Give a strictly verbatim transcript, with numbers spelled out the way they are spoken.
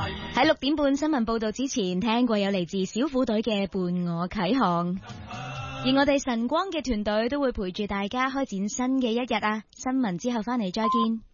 喺六點半新聞報道之前，聽過有嚟自小虎隊嘅伴我啟航，而我哋晨光嘅團隊都會陪住大家開展新嘅一日啊！新聞之後翻嚟再見。